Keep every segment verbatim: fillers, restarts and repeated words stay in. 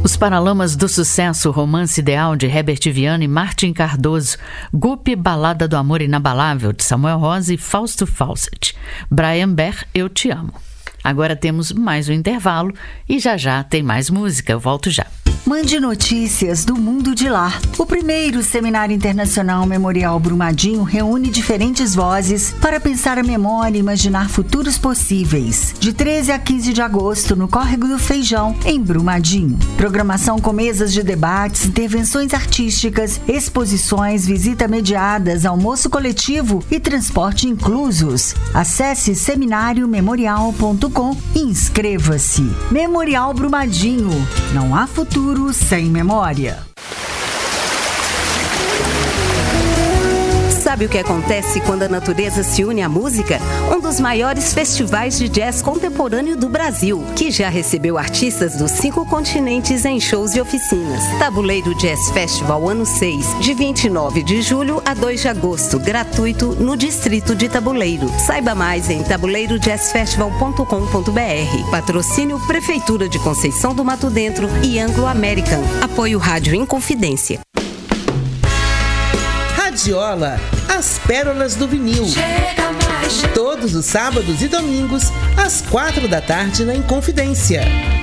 Os Paralamas do Sucesso, Romance Ideal, de Herbert Viana e Martin Cardoso. Guppy, Balada do Amor Inabalável, de Samuel Rosa e Fausto Fawcett. Brian Berr, Eu Te Amo. Agora temos mais um intervalo e já já tem mais música. Eu volto já. Mande notícias do mundo de lá. O primeiro Seminário Internacional Memorial Brumadinho reúne diferentes vozes para pensar a memória e imaginar futuros possíveis. De treze a quinze de agosto, no Córrego do Feijão, em Brumadinho. Programação com mesas de debates, intervenções artísticas, exposições, visita mediadas, almoço coletivo e transporte inclusos. Acesse seminário memorial ponto com e inscreva-se. Memorial Brumadinho. Não há futuro sem memória. Sabe o que acontece quando a natureza se une à música? Um dos maiores festivais de jazz contemporâneo do Brasil, que já recebeu artistas dos cinco continentes em shows e oficinas. Tabuleiro Jazz Festival ano seis, de vinte e nove de julho a dois de agosto, gratuito no distrito de Tabuleiro. Saiba mais em tabuleiro jazz festival ponto com ponto b r. Patrocínio Prefeitura de Conceição do Mato Dentro e Anglo American. Apoio Rádio Inconfidência. Radiola, as pérolas do vinil. Chega mais. Todos os sábados e domingos, às quatro da tarde, na Inconfidência.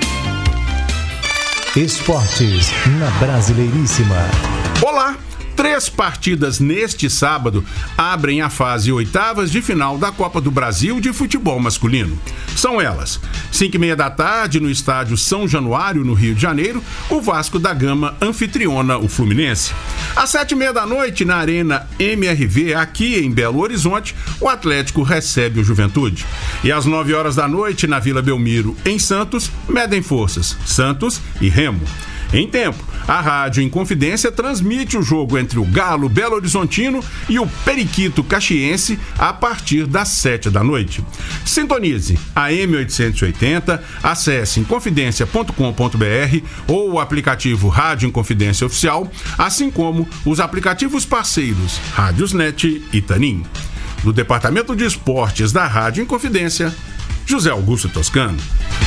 Esportes na Brasileiríssima. Olá! Três partidas neste sábado abrem a fase oitavas de final da Copa do Brasil de futebol masculino. São elas: cinco e meia da tarde no estádio São Januário, no Rio de Janeiro, o Vasco da Gama anfitriona o Fluminense. Às sete e meia da noite, na Arena M R V, aqui em Belo Horizonte, o Atlético recebe o Juventude. E às nove horas da noite, na Vila Belmiro, em Santos, medem forças Santos e Remo. Em tempo, a Rádio Inconfidência transmite o jogo entre o Galo Belo Horizontino e o Periquito Caxiense a partir das sete da noite. Sintonize a M oitocentos e oitenta, acesse inconfidência ponto com ponto b r ou o aplicativo Rádio Inconfidência Oficial, assim como os aplicativos parceiros Rádiosnet e Tanim. No Departamento de Esportes da Rádio Inconfidência, José Augusto Toscano.